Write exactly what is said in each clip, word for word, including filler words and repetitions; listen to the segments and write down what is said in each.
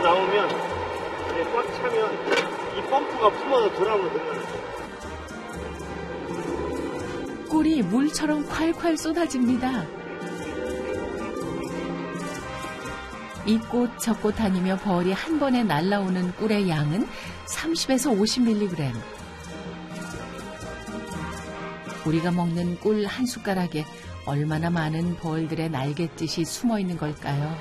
나오면 이제 꽉 차면 이 펌프가 품어서 드럼으로 들어가는 거예요. 꿀이 물처럼 콸콸 쏟아집니다. 이꽃 저꽃 다니며 벌이 한 번에 날라오는 꿀의 양은 삼십에서 오십 밀리그램. 우리가 먹는 꿀 한 숟가락에 얼마나 많은 벌들의 날갯짓이 숨어 있는 걸까요?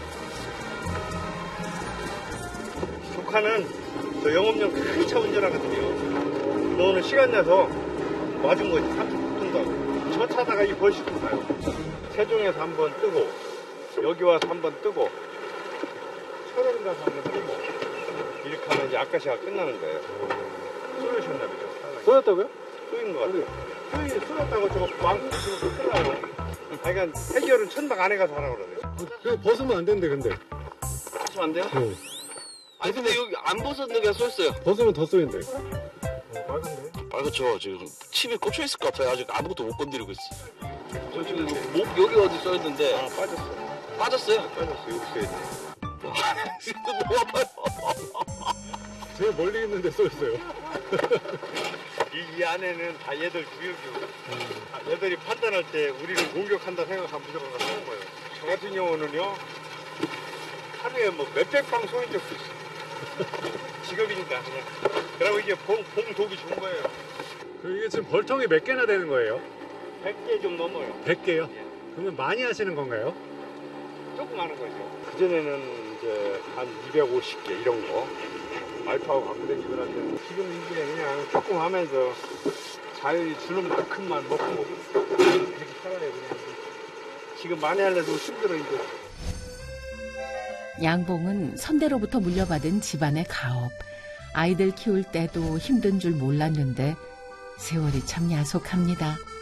조카는 저 영업용 큰 차 운전하거든요. 너는 시간 내서 맞은 거지. 삼십 분 뜬다고. 저 차다가 이 벌 싣고 가요. 세종에서 한 번 뜨고 여기 와서 한 번 뜨고 천안 가서 한 번 뜨고 이렇게 하면 이제 아까시가 끝나는 거예요. 쏘여셨나 보죠. 쏘였다고요? 쏘인 것 같아요. 쏘이 쏘였다고 저거 왕 지금 끝나요. 그러니까 해결은 천막 안에 가서 하라고 그러네요. 그거 벗으면 안 된대 근데. 벗으면 안 돼요? 네. 아니 근데 여기 안 벗었는데 그냥 쏘였어요. 벗으면 더 쏘인대. 어, 빨간데? 빨갛죠. 지금 침이 꽂혀 있을 것 같아요. 아직 아무것도 못 건드리고 있어. 저 지금 목 여기 어디 쏘였는데. 아 빠졌어. 빠졌어요? 빠졌어. 여기 쏘였네. 너무 아파요. 제일 멀리 있는데 쏘였어요. 이, 이 안에는 다 얘들 구역이고 음. 얘들이 판단할 때 우리를 공격한다 생각하면 무조건 가서 쏘는 거예요. 저 같은 경우는요 하루에 뭐 몇백 방 쏘인 적도 있어. 직업이니까 그냥. 그리고 이게 봉, 봉 독이 좋은 거예요. 이게 지금 벌통이 몇 개나 되는 거예요? 백 개 좀 넘어요. 백 개요? 예. 그러면 많이 하시는 건가요? 조금 하는 거죠. 그전에는 이제 한 이백오십 개 이런 거 알파고 갖고 다니고 그러는데 지금 이제 그냥 조금 하면서 자연이 주는 만큼만 먹고 그렇게 살아요 그냥. 지금 많이 하려도 힘들어 이제. 양봉은 선대로부터 물려받은 집안의 가업. 아이들 키울 때도 힘든 줄 몰랐는데 세월이 참 야속합니다.